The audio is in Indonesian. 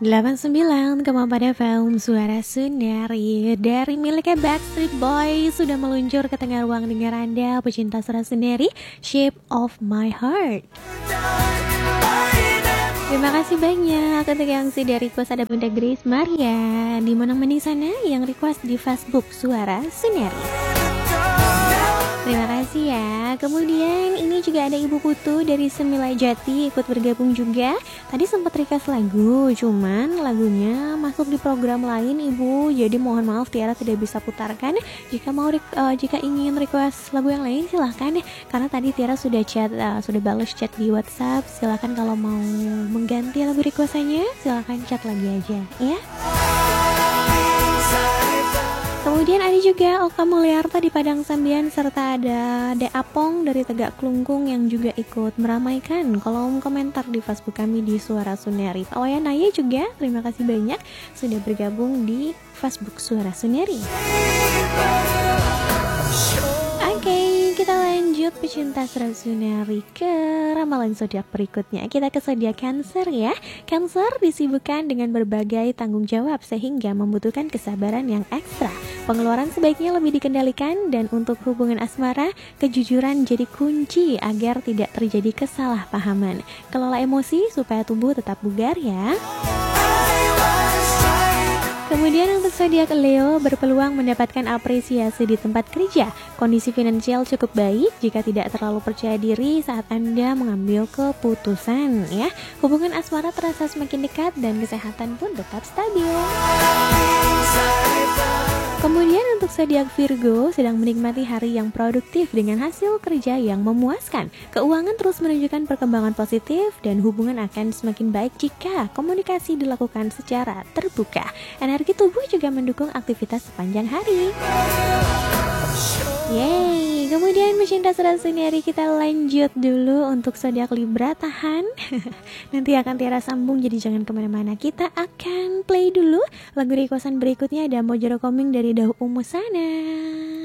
89,4 FM Suara Suneri dari miliknya Backstreet Boys sudah meluncur ke tengah ruang dengar Anda, pecinta Suara Suneri, Shape of My Heart. Terima kasih banyak untuk yang sudah request. Ada Bunda Grace Maria di Monang-Mending sana yang request di Facebook Suara Suneri. Terima kasih ya. Kemudian ini juga ada Ibu Putu dari Semilai Jati ikut bergabung juga. Tadi sempat request lagu, cuman lagunya masuk di program lain Ibu. Jadi mohon maaf Tiara tidak bisa putarkan. Jika ingin request lagu yang lain silahkan ya. Karena tadi Tiara sudah balas chat di WhatsApp. Silahkan kalau mau mengganti lagu requestannya, silahkan chat lagi aja ya. Kemudian ada juga Oka Mulyarta di Padang Sambian, serta ada De Apong dari Tegak Kelungkung yang juga ikut meramaikan kolom komentar di Facebook kami di Suara Suneri. Pak Wayan Naya juga terima kasih banyak sudah bergabung di Facebook Suara Suneri. Oke, kita lanjut pecinta Suara Suneri ke ramalan zodiak berikutnya. Kita ke zodiak Cancer ya. Cancer disibukkan dengan berbagai tanggung jawab sehingga membutuhkan kesabaran yang ekstra. Pengeluaran sebaiknya lebih dikendalikan, dan untuk hubungan asmara, kejujuran jadi kunci agar tidak terjadi kesalahpahaman. Kelola emosi supaya tubuh tetap bugar ya. Kemudian untuk zodiak Leo berpeluang mendapatkan apresiasi di tempat kerja. Kondisi finansial cukup baik jika tidak terlalu percaya diri saat Anda mengambil keputusan ya. Hubungan asmara terasa semakin dekat dan kesehatan pun tetap stabil. Kemudian untuk zodiak Virgo sedang menikmati hari yang produktif dengan hasil kerja yang memuaskan. Keuangan terus menunjukkan perkembangan positif dan hubungan akan semakin baik jika komunikasi dilakukan secara terbuka. Energi tubuh juga mendukung aktivitas sepanjang hari. Yeay, kemudian pecinta Suara Suneri kita lanjut dulu untuk zodiak Libra, tahan. Nanti akan Tiara sambung, jadi jangan kemana-mana. Kita akan play dulu lagu requestan berikutnya, ada Mojoro Koming dari Dahu Umu sana.